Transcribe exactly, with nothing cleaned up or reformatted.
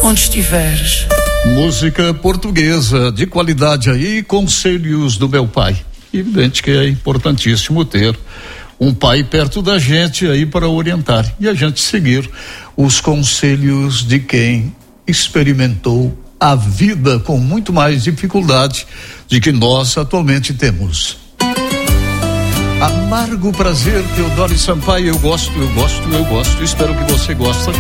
onde estiveres. Música portuguesa de qualidade aí, conselhos do meu pai. Evidente que é importantíssimo ter um pai perto da gente aí para orientar e a gente seguir os conselhos de quem experimentou a vida com muito mais dificuldade de que nós atualmente temos. Amargo prazer, Teodoro Sampaio, eu gosto, eu gosto, eu gosto, espero que você goste.